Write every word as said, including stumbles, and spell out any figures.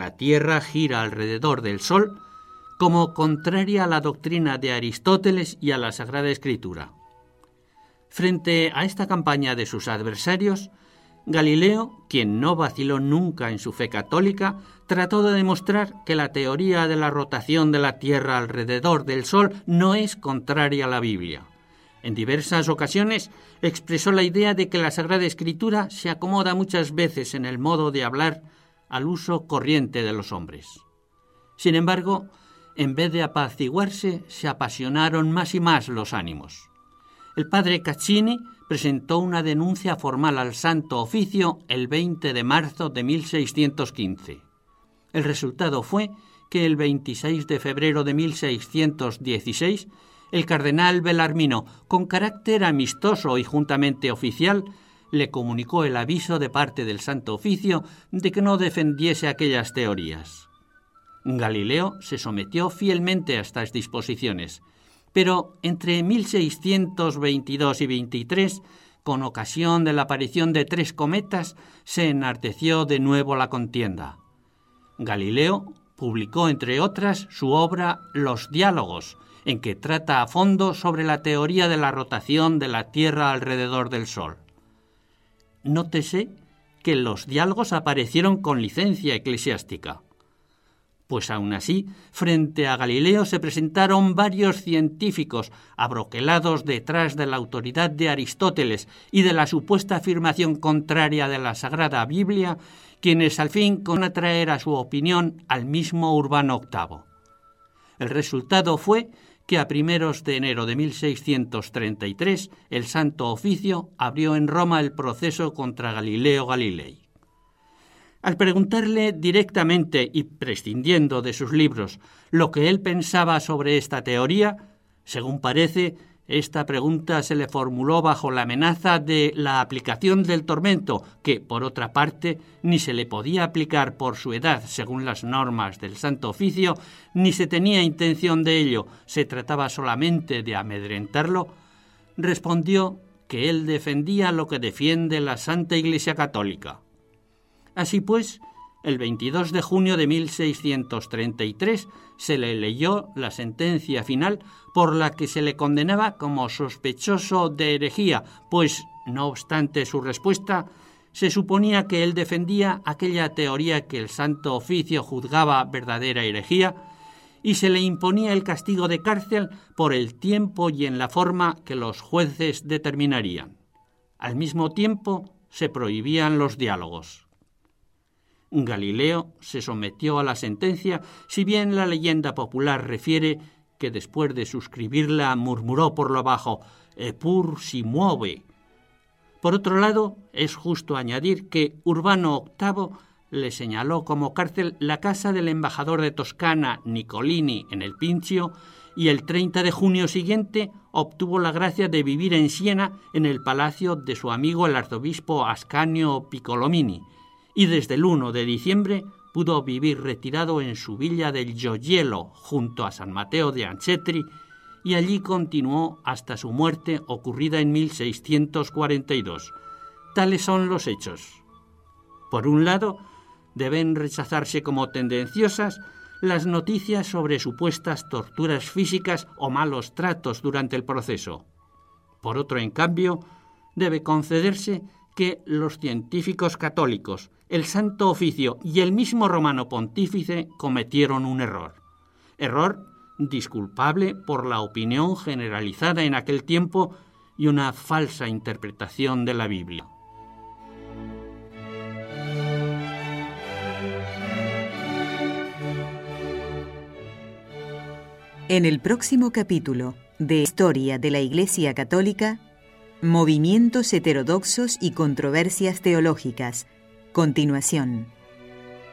la Tierra gira alrededor del Sol como contraria a la doctrina de Aristóteles y a la Sagrada Escritura. Frente a esta campaña de sus adversarios, Galileo, quien no vaciló nunca en su fe católica, trató de demostrar que la teoría de la rotación de la Tierra alrededor del Sol no es contraria a la Biblia. En diversas ocasiones expresó la idea de que la Sagrada Escritura se acomoda muchas veces en el modo de hablar al uso corriente de los hombres. Sin embargo, en vez de apaciguarse, se apasionaron más y más los ánimos. El padre Caccini presentó una denuncia formal al Santo Oficio el veinte de marzo de mil seiscientos quince. El resultado fue que el veintiséis de febrero de mil seiscientos dieciséis, el cardenal Bellarmino, con carácter amistoso y juntamente oficial, le comunicó el aviso de parte del Santo Oficio de que no defendiese aquellas teorías. Galileo se sometió fielmente a estas disposiciones, pero entre mil seiscientos veintidós y veintitrés, con ocasión de la aparición de tres cometas, se enardeció de nuevo la contienda. Galileo publicó, entre otras, su obra Los Diálogos, en que trata a fondo sobre la teoría de la rotación de la Tierra alrededor del Sol. Nótese que los diálogos aparecieron con licencia eclesiástica. Pues aún así, frente a Galileo se presentaron varios científicos abroquelados detrás de la autoridad de Aristóteles y de la supuesta afirmación contraria de la Sagrada Biblia, quienes al fin con atraer a su opinión al mismo Urbano octavo. El resultado fue que a primeros de enero de mil seiscientos treinta y tres el Santo Oficio abrió en Roma el proceso contra Galileo Galilei. Al preguntarle directamente y prescindiendo de sus libros lo que él pensaba sobre esta teoría, según parece, esta pregunta se le formuló bajo la amenaza de la aplicación del tormento, que, por otra parte, ni se le podía aplicar por su edad según las normas del Santo Oficio, ni se tenía intención de ello, se trataba solamente de amedrentarlo. Respondió que él defendía lo que defiende la Santa Iglesia Católica. Así pues, el veintidós de junio de mil seiscientos treinta y tres se le leyó la sentencia final por la que se le condenaba como sospechoso de herejía, pues, no obstante su respuesta, se suponía que él defendía aquella teoría que el Santo Oficio juzgaba verdadera herejía, y se le imponía el castigo de cárcel por el tiempo y en la forma que los jueces determinarían. Al mismo tiempo, se prohibían los diálogos. Galileo se sometió a la sentencia, si bien la leyenda popular refiere que después de suscribirla murmuró por lo bajo «Eppur si muove». Por otro lado, es justo añadir que Urbano octavo le señaló como cárcel la casa del embajador de Toscana Nicolini en el Pincio y el treinta de junio siguiente obtuvo la gracia de vivir en Siena en el palacio de su amigo el arzobispo Ascanio Piccolomini, y desde el uno de diciembre pudo vivir retirado en su villa del Gioiello, junto a San Mateo de Ancetri, y allí continuó hasta su muerte ocurrida en mil seiscientos cuarenta y dos. Tales son los hechos. Por un lado, deben rechazarse como tendenciosas las noticias sobre supuestas torturas físicas o malos tratos durante el proceso. Por otro, en cambio, debe concederse que los científicos católicos, el Santo Oficio y el mismo Romano Pontífice cometieron un error. Error disculpable por la opinión generalizada en aquel tiempo y una falsa interpretación de la Biblia. En el próximo capítulo de Historia de la Iglesia Católica, movimientos heterodoxos y controversias teológicas. Continuación.